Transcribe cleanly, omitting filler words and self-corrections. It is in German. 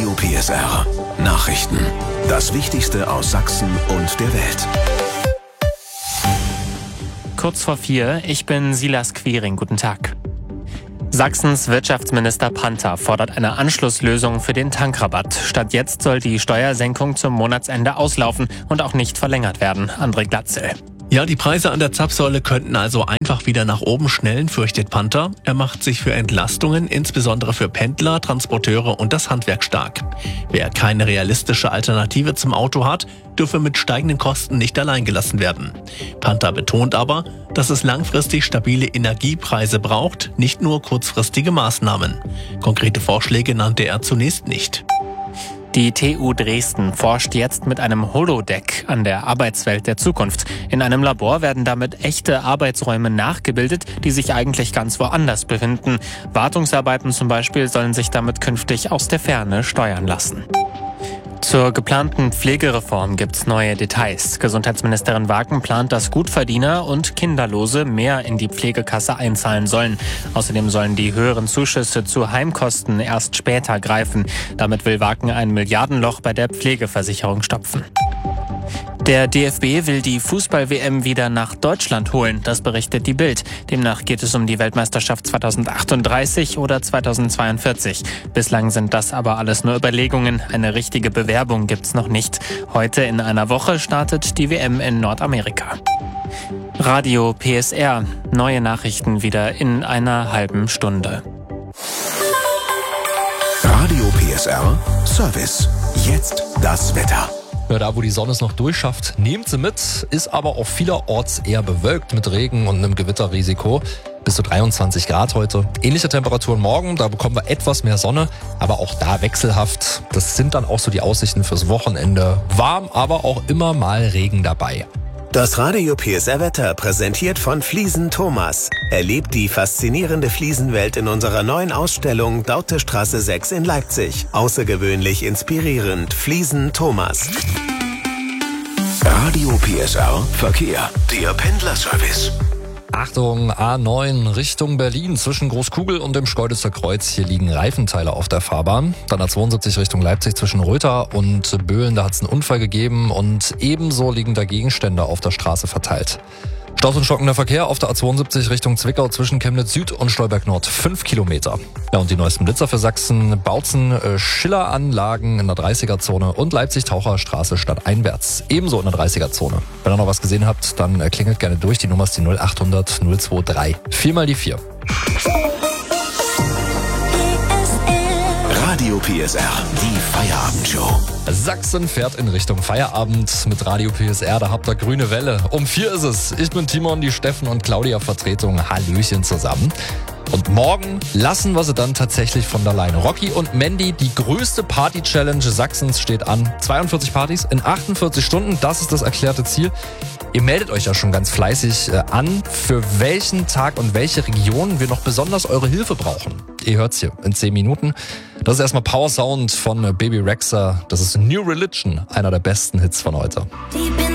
Radio PSR. Nachrichten. Das Wichtigste aus Sachsen und der Welt. Kurz vor 4, ich bin Silas Quiring. Guten Tag. Sachsens Wirtschaftsminister Panther fordert eine Anschlusslösung für den Tankrabatt. Statt jetzt soll die Steuersenkung zum Monatsende auslaufen und auch nicht verlängert werden. André Glatzel. Ja, die Preise an der Zapfsäule könnten also einfach wieder nach oben schnellen, fürchtet Panther. Er macht sich für Entlastungen, insbesondere für Pendler, Transporteure und das Handwerk stark. Wer keine realistische Alternative zum Auto hat, dürfe mit steigenden Kosten nicht allein gelassen werden. Panther betont aber, dass es langfristig stabile Energiepreise braucht, nicht nur kurzfristige Maßnahmen. Konkrete Vorschläge nannte er zunächst nicht. Die TU Dresden forscht jetzt mit einem Holodeck an der Arbeitswelt der Zukunft. In einem Labor werden damit echte Arbeitsräume nachgebildet, die sich eigentlich ganz woanders befinden. Wartungsarbeiten zum Beispiel sollen sich damit künftig aus der Ferne steuern lassen. Zur geplanten Pflegereform gibt's neue Details. Gesundheitsministerin Wagen plant, dass Gutverdiener und Kinderlose mehr in die Pflegekasse einzahlen sollen. Außerdem sollen die höheren Zuschüsse zu Heimkosten erst später greifen. Damit will Wagen ein Milliardenloch bei der Pflegeversicherung stopfen. Der DFB will die Fußball-WM wieder nach Deutschland holen, das berichtet die Bild. Demnach geht es um die Weltmeisterschaft 2038 oder 2042. Bislang sind das aber alles nur Überlegungen. Eine richtige Bewerbung gibt's noch nicht. Heute in einer Woche startet die WM in Nordamerika. Radio PSR. Neue Nachrichten wieder in einer halben Stunde. Radio PSR Service. Jetzt das Wetter. Ja, da, wo die Sonne es noch durchschafft, nehmt sie mit, ist aber auch vielerorts eher bewölkt mit Regen und einem Gewitterrisiko. Bis zu 23 Grad heute. Ähnliche Temperaturen morgen, da bekommen wir etwas mehr Sonne, aber auch da wechselhaft. Das sind dann auch so die Aussichten fürs Wochenende. Warm, aber auch immer mal Regen dabei. Das Radio PSR Wetter präsentiert von Fliesen Thomas. Erlebt die faszinierende Fliesenwelt in unserer neuen Ausstellung Dautestraße 6 in Leipzig. Außergewöhnlich inspirierend. Fliesen Thomas. Radio PSR Verkehr. Der Pendlerservice. Achtung, A9 Richtung Berlin zwischen Großkugel und dem Schkeuditzer Kreuz. Hier liegen Reifenteile auf der Fahrbahn. Dann A72 Richtung Leipzig zwischen Röther und Böhlen. Da hat es einen Unfall gegeben und ebenso liegen da Gegenstände auf der Straße verteilt. Staus und stockender Verkehr auf der A72 Richtung Zwickau zwischen Chemnitz Süd und Stolberg Nord 5 Kilometer. Ja, und die neuesten Blitzer für Sachsen: Bautzen Schilleranlagen in der 30er-Zone und Leipzig-Taucherstraße stadteinwärts. Ebenso in der 30er-Zone. Wenn ihr noch was gesehen habt, dann klingelt gerne durch. Die Nummer ist die 0800 023. 4 mal die 4. Radio PSR, die Feierabendshow. Sachsen fährt in Richtung Feierabend mit Radio PSR, da habt ihr grüne Welle. Um 4 ist es. Ich bin Timon, die Steffen und Claudia Vertretung. Hallöchen zusammen. Und morgen lassen wir sie dann tatsächlich von der Leine. Rocky und Mandy, die größte Party-Challenge Sachsens steht an. 42 Partys in 48 Stunden, das ist das erklärte Ziel. Ihr meldet euch ja schon ganz fleißig an, für welchen Tag und welche Region wir noch besonders eure Hilfe brauchen. Ihr hört's hier in 10 Minuten. Das ist erstmal Power Sound von Baby Rexha. Das ist New Religion, einer der besten Hits von heute.